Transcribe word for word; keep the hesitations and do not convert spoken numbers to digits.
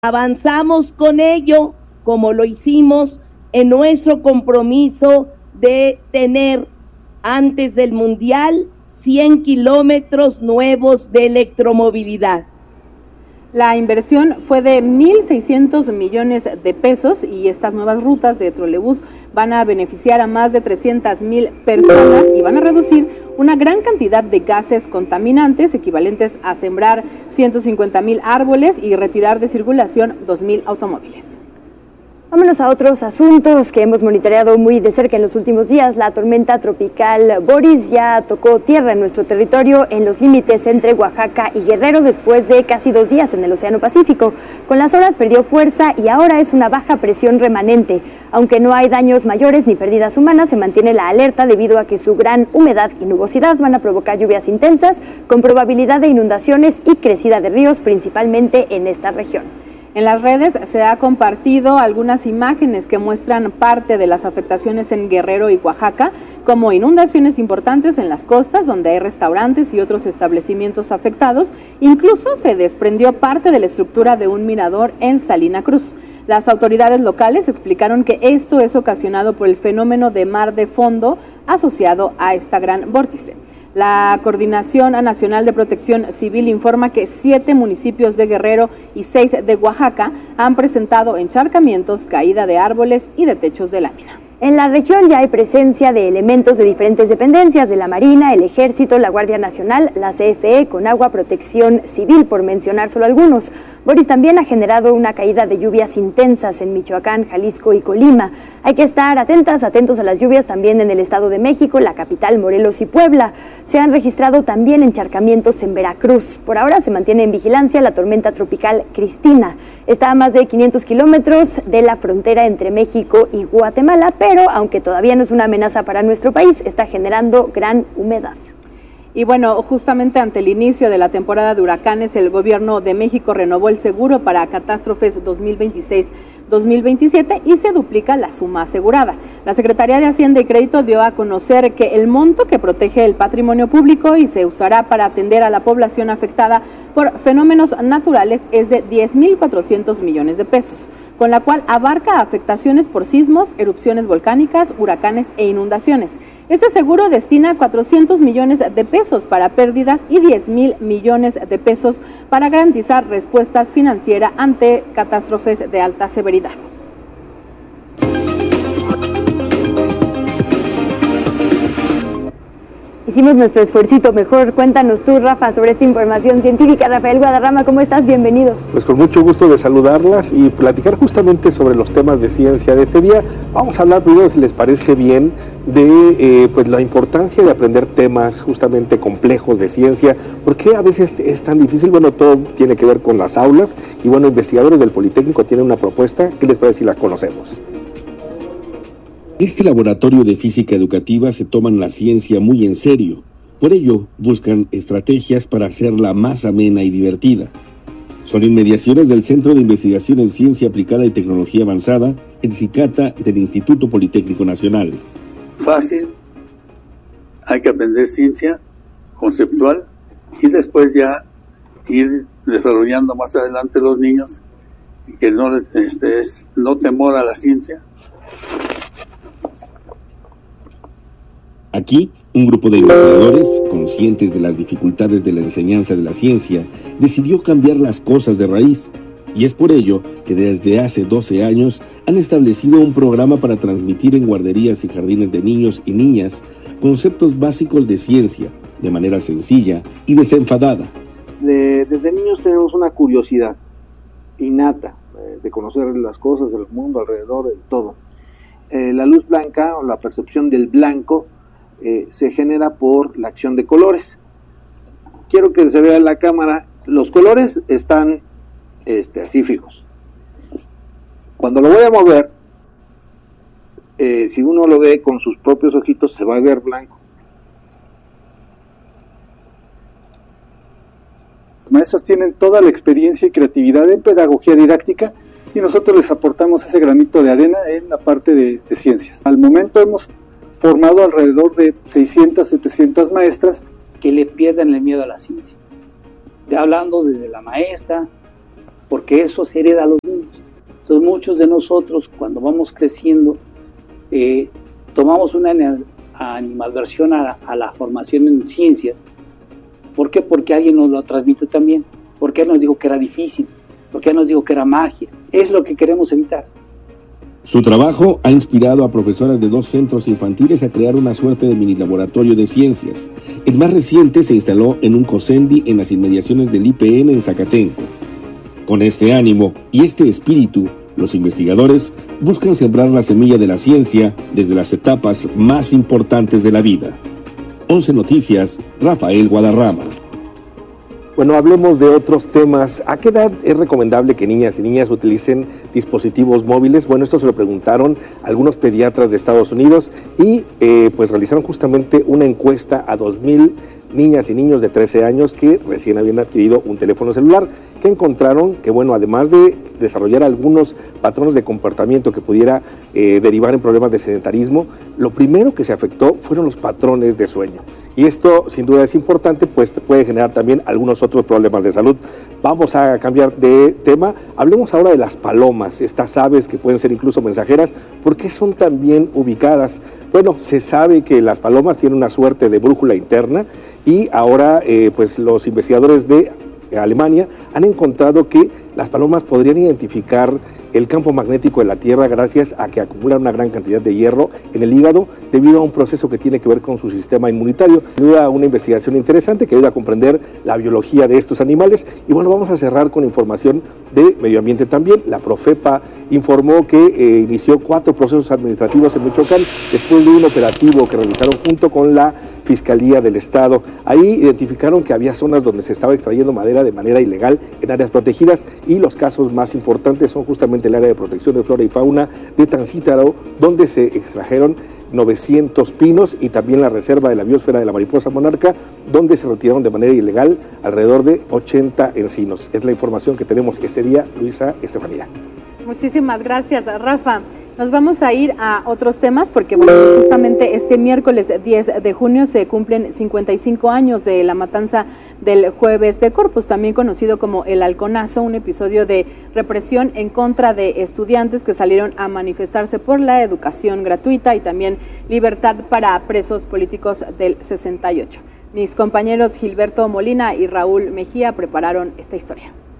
Avanzamos con ello, como lo hicimos en nuestro compromiso de tener antes del Mundial cien kilómetros nuevos de electromovilidad. La inversión fue de mil seiscientos millones de pesos y estas nuevas rutas de trolebús van a beneficiar a más de trescientas mil personas y van a reducir una gran cantidad de gases contaminantes equivalentes a sembrar ciento cincuenta mil árboles y retirar de circulación dos mil automóviles. Vámonos a otros asuntos que hemos monitoreado muy de cerca en los últimos días. La tormenta tropical Boris ya tocó tierra en nuestro territorio en los límites entre Oaxaca y Guerrero después de casi dos días en el Océano Pacífico. Con las horas perdió fuerza y ahora es una baja presión remanente. Aunque no hay daños mayores ni pérdidas humanas, se mantiene la alerta debido a que su gran humedad y nubosidad van a provocar lluvias intensas con probabilidad de inundaciones y crecida de ríos, principalmente en esta región. En las redes se ha compartido algunas imágenes que muestran parte de las afectaciones en Guerrero y Oaxaca, como inundaciones importantes en las costas, donde hay restaurantes y otros establecimientos afectados. Incluso se desprendió parte de la estructura de un mirador en Salina Cruz. Las autoridades locales explicaron que esto es ocasionado por el fenómeno de mar de fondo asociado a esta gran vórtice. La Coordinación Nacional de Protección Civil informa que siete municipios de Guerrero y seis de Oaxaca han presentado encharcamientos, caída de árboles y de techos de lámina. En la región ya hay presencia de elementos de diferentes dependencias de la Marina, el Ejército, la Guardia Nacional, la C F E, Conagua, Protección Civil, por mencionar solo algunos. Boris también ha generado una caída de lluvias intensas en Michoacán, Jalisco y Colima. Hay que estar atentas, atentos a las lluvias también en el Estado de México, la capital, Morelos y Puebla. Se han registrado también encharcamientos en Veracruz. Por ahora se mantiene en vigilancia la tormenta tropical Cristina. Está a más de quinientos kilómetros de la frontera entre México y Guatemala, pero aunque todavía no es una amenaza para nuestro país, está generando gran humedad. Y bueno, justamente ante el inicio de la temporada de huracanes, el gobierno de México renovó el seguro para catástrofes dos mil veintiséis dos mil veintisiete y se duplica la suma asegurada. La Secretaría de Hacienda y Crédito dio a conocer que el monto que protege el patrimonio público y se usará para atender a la población afectada por fenómenos naturales es de diez mil cuatrocientos millones de pesos, con la cual abarca afectaciones por sismos, erupciones volcánicas, huracanes e inundaciones. Este seguro destina cuatrocientos millones de pesos para pérdidas y diez mil millones de pesos para garantizar respuestas financieras ante catástrofes de alta severidad. Hicimos nuestro esfuercito mejor. Cuéntanos tú, Rafa, sobre esta información científica. Rafael Guadarrama, ¿cómo estás? Bienvenido. Pues con mucho gusto de saludarlas y platicar justamente sobre los temas de ciencia de este día. Vamos a hablar primero, si les parece bien, de eh, pues la importancia de aprender temas justamente complejos de ciencia. ¿Por qué a veces es tan difícil? Bueno, todo tiene que ver con las aulas y bueno, investigadores del Politécnico tienen una propuesta. ¿Qué les parece si la conocemos? En este laboratorio de física educativa se toman la ciencia muy en serio. Por ello, buscan estrategias para hacerla más amena y divertida. Son inmediaciones del Centro de Investigación en Ciencia Aplicada y Tecnología Avanzada, el CICATA del Instituto Politécnico Nacional. Fácil, hay que aprender ciencia conceptual y después ya ir desarrollando más adelante los niños que no, este, es, no temor a la ciencia. Aquí, un grupo de investigadores, conscientes de las dificultades de la enseñanza de la ciencia, decidió cambiar las cosas de raíz. Y es por ello que desde hace doce años han establecido un programa para transmitir en guarderías y jardines de niños y niñas conceptos básicos de ciencia, de manera sencilla y desenfadada. De, desde niños tenemos una curiosidad innata eh, de conocer las cosas del mundo alrededor, de todo. Eh, la luz blanca o la percepción del blanco Eh, se genera por la acción de colores. Quiero que se vea en la cámara, los colores están este, así fijos. Cuando lo voy a mover, eh, si uno lo ve con sus propios ojitos, se va a ver blanco. Las maestras tienen toda la experiencia y creatividad en pedagogía didáctica y nosotros les aportamos ese granito de arena en la parte de, de ciencias. Al momento hemos formado alrededor de seiscientas, setecientas maestras que le pierdan el miedo a la ciencia. Hablando desde la maestra, porque eso se hereda a los niños. Entonces muchos de nosotros cuando vamos creciendo eh, tomamos una animadversión a, a la formación en ciencias. ¿Por qué? Porque alguien nos lo transmitió también, porque él nos dijo que era difícil, porque él nos dijo que era magia. Es lo que queremos evitar. Su trabajo ha inspirado a profesoras de dos centros infantiles a crear una suerte de mini laboratorio de ciencias. El más reciente se instaló en un COSENDI en las inmediaciones del I P N en Zacatenco. Con este ánimo y este espíritu, los investigadores buscan sembrar la semilla de la ciencia desde las etapas más importantes de la vida. once Noticias, Rafael Guadarrama. Bueno, hablemos de otros temas. ¿A qué edad es recomendable que niñas y niñas utilicen dispositivos móviles? Bueno, esto se lo preguntaron algunos pediatras de Estados Unidos y eh, pues realizaron justamente una encuesta a dos mil niñas y niños de trece años que recién habían adquirido un teléfono celular, que encontraron que, bueno, además de desarrollar algunos patrones de comportamiento que pudiera eh, derivar en problemas de sedentarismo, lo primero que se afectó fueron los patrones de sueño. Y esto, sin duda, es importante, pues puede generar también algunos otros problemas de salud. Vamos a cambiar de tema. Hablemos ahora de las palomas, estas aves que pueden ser incluso mensajeras. ¿Por qué son tan bien ubicadas? Bueno, se sabe que las palomas tienen una suerte de brújula interna y ahora, eh, pues los investigadores de Alemania han encontrado que las palomas podrían identificar el campo magnético de la Tierra gracias a que acumulan una gran cantidad de hierro en el hígado debido a un proceso que tiene que ver con su sistema inmunitario. Sin duda, una investigación interesante que ayuda a comprender la biología de estos animales. Y bueno, vamos a cerrar con información de medio ambiente también. La Profepa informó que eh, inició cuatro procesos administrativos en Michoacán después de un operativo que realizaron junto con la Fiscalía del Estado. Ahí identificaron que había zonas donde se estaba extrayendo madera de manera ilegal en áreas protegidas y los casos más importantes son justamente el área de protección de flora y fauna de Tancítaro, donde se extrajeron novecientos pinos, y también la reserva de la biosfera de la mariposa monarca, donde se retiraron de manera ilegal alrededor de ochenta encinos. Es la información que tenemos este día, Luisa, Estefanía. Muchísimas gracias, Rafa. Nos vamos a ir a otros temas porque, bueno, justamente este miércoles diez de junio se cumplen cincuenta y cinco años de la matanza del Jueves de Corpus, también conocido como el Halconazo, un episodio de represión en contra de estudiantes que salieron a manifestarse por la educación gratuita y también libertad para presos políticos del sesenta y ocho. Mis compañeros Gilberto Molina y Raúl Mejía prepararon esta historia.